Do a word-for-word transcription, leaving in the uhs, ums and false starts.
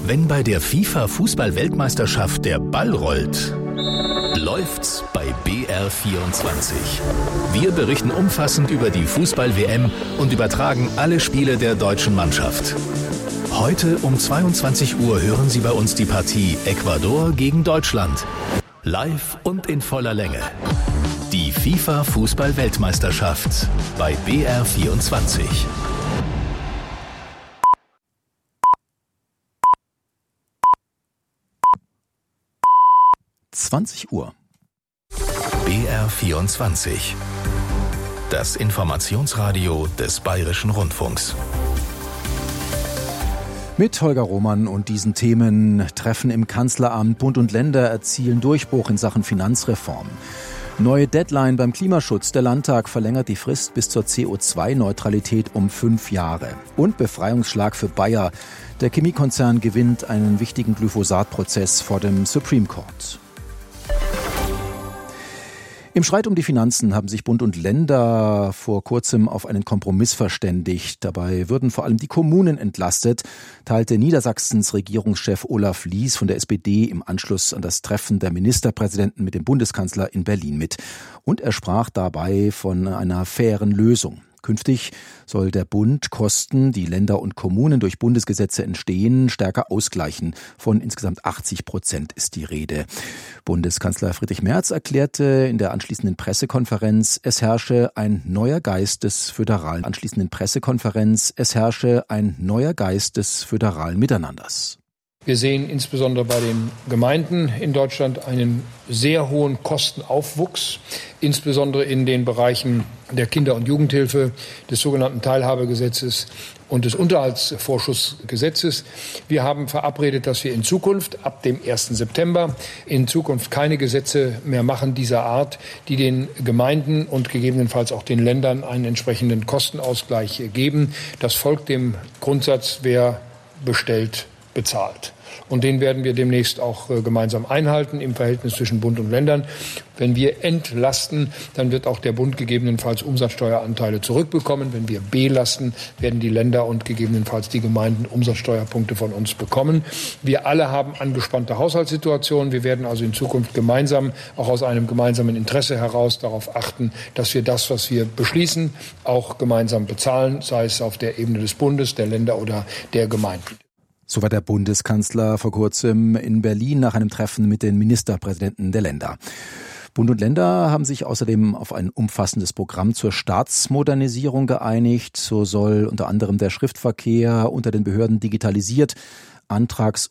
Wenn bei der FIFA-Fußball-Weltmeisterschaft der Ball rollt, läuft's bei B R vierundzwanzig. Wir berichten umfassend über die Fußball-W M und übertragen alle Spiele der deutschen Mannschaft. Heute um zweiundzwanzig Uhr hören Sie bei uns die Partie Ecuador gegen Deutschland. Live und in voller Länge. Die FIFA-Fußball-Weltmeisterschaft bei B R vierundzwanzig. zwanzig Uhr. B R vierundzwanzig. Das Informationsradio des Bayerischen Rundfunks. Mit Holger Roman und diesen Themen: Treffen im Kanzleramt, Bund und Länder erzielen Durchbruch in Sachen Finanzreform. Neue Deadline beim Klimaschutz. Der Landtag verlängert die Frist bis zur C O zwei Neutralität um fünf Jahre. Und Befreiungsschlag für Bayer. Der Chemiekonzern gewinnt einen wichtigen Glyphosat-Prozess vor dem Supreme Court. Im Streit um die Finanzen haben sich Bund und Länder vor kurzem auf einen Kompromiss verständigt. Dabei würden vor allem die Kommunen entlastet, teilte Niedersachsens Regierungschef Olaf Lies von der S P D im Anschluss an das Treffen der Ministerpräsidenten mit dem Bundeskanzler in Berlin mit. Und er sprach dabei von einer fairen Lösung. Künftig soll der Bund Kosten, die Länder und Kommunen durch Bundesgesetze entstehen, stärker ausgleichen. Von insgesamt achtzig Prozent ist die Rede. Bundeskanzler Friedrich Merz erklärte in der anschließenden Pressekonferenz, es herrsche ein neuer Geist des föderalen anschließenden Pressekonferenz, es herrsche ein neuer Geist des föderalen Miteinanders. Wir sehen insbesondere bei den Gemeinden in Deutschland einen sehr hohen Kostenaufwuchs, insbesondere in den Bereichen der Kinder- und Jugendhilfe, des sogenannten Teilhabegesetzes und des Unterhaltsvorschussgesetzes. Wir haben verabredet, dass wir in Zukunft, ab dem ersten September, in Zukunft keine Gesetze mehr machen dieser Art, die den Gemeinden und gegebenenfalls auch den Ländern einen entsprechenden Kostenausgleich geben. Das folgt dem Grundsatz, wer bestellt, bezahlt. Und den werden wir demnächst auch äh, gemeinsam einhalten im Verhältnis zwischen Bund und Ländern. Wenn wir entlasten, dann wird auch der Bund gegebenenfalls Umsatzsteueranteile zurückbekommen. Wenn wir belasten, werden die Länder und gegebenenfalls die Gemeinden Umsatzsteuerpunkte von uns bekommen. Wir alle haben angespannte Haushaltssituationen. Wir werden also in Zukunft gemeinsam, auch aus einem gemeinsamen Interesse heraus, darauf achten, dass wir das, was wir beschließen, auch gemeinsam bezahlen, sei es auf der Ebene des Bundes, der Länder oder der Gemeinden. So war der Bundeskanzler vor kurzem in Berlin nach einem Treffen mit den Ministerpräsidenten der Länder. Bund und Länder haben sich außerdem auf ein umfassendes Programm zur Staatsmodernisierung geeinigt. So soll unter anderem der Schriftverkehr unter den Behörden digitalisiert, Antrags-